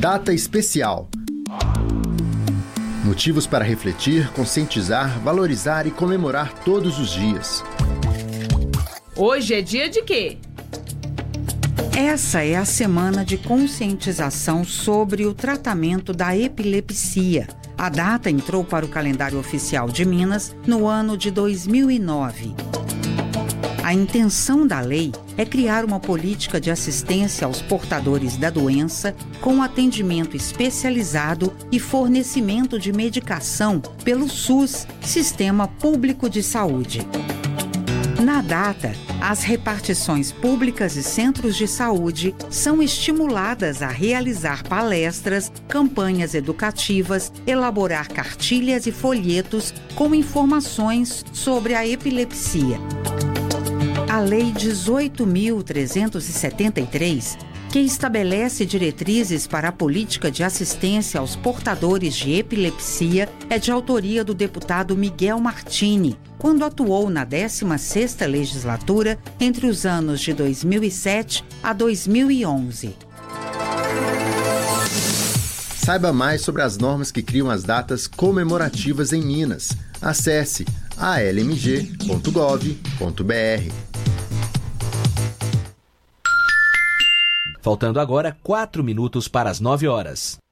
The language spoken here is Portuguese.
Data especial. Motivos para refletir, conscientizar, valorizar e comemorar todos os dias. Hoje é dia de quê? Essa é a semana de conscientização sobre o tratamento da epilepsia. A data entrou para o calendário oficial de Minas no ano de 2009. A intenção da lei é criar uma política de assistência aos portadores da doença com atendimento especializado e fornecimento de medicação pelo SUS, Sistema Público de Saúde. Na data, as repartições públicas e centros de saúde são estimuladas a realizar palestras, campanhas educativas, elaborar cartilhas e folhetos com informações sobre a epilepsia. A Lei 18.373, que estabelece diretrizes para a política de assistência aos portadores de epilepsia, é de autoria do deputado Miguel Martini, quando atuou na 16ª legislatura entre os anos de 2007 a 2011. Saiba mais sobre as normas que criam as datas comemorativas em Minas. Acesse almg.gov.br. Faltando agora 4 minutos para as 9 horas.